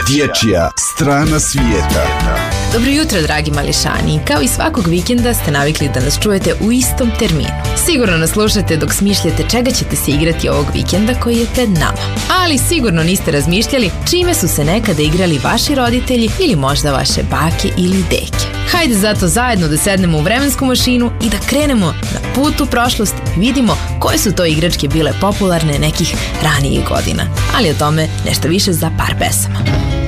Dječja strana svijeta. Dobro jutro, dragi mališani. Kao i svakog vikenda ste navikli da nas čujete u istom terminu. Sigurno nas slušate dok smišljate čega ćete se igrati ovog vikenda koji je pred nama. Ali sigurno niste razmišljali čime su se nekada igrali vaši roditelji ili možda vaše bake ili deke. Hajde zato zajedno da sednemo u vremensku mašinu i da krenemo na put u prošlost i vidimo koje su to igračke bile popularne nekih ranijih godina. Ali o tome nešto više za par pesama.